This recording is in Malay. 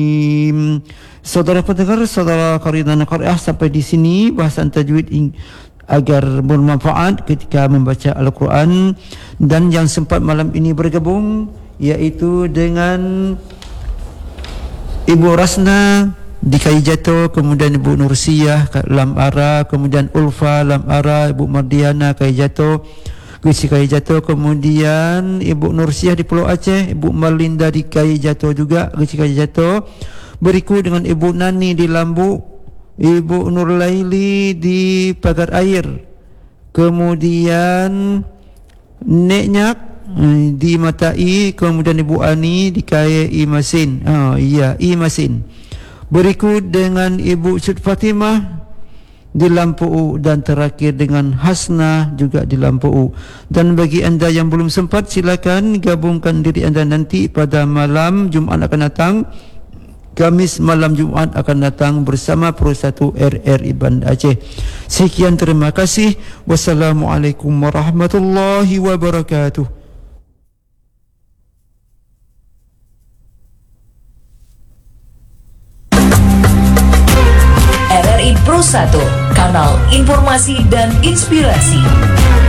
Saudara pendengar, saudara qari dan qariah, sampai di sini bahasan tajwid agar bermanfaat ketika membaca Al-Quran. Dan yang sempat malam ini bergabung iaitu dengan Ibu Rasna di Kaijato, kemudian Ibu Nursiyah Lam Ara, kemudian Ulfa Lam Ara, Ibu Mardiana Kaijato, Gusi Kaijato, kemudian Ibu Nursiyah di Pulau Aceh, Ibu Marlinda di Kaijato juga, Gusi Kaijato. Berikut dengan Ibu Nani di Lambu, Ibu Nurlaili di Pagar Air, kemudian Nek Nyak di Matai, kemudian Ibu Ani di Kaya Imasin. Imasin. Berikut dengan Ibu Syed Fatimah di Lampu, dan terakhir dengan Hasna juga di Lampu. Dan bagi anda yang belum sempat, silakan gabungkan diri anda nanti pada malam Jumaat akan datang. Kamis malam Jumaat akan datang bersama Pro1 RRI Banda Aceh. Sekian, terima kasih. Wassalamualaikum warahmatullahi wabarakatuh. RRI Pro1, kanal informasi dan inspirasi.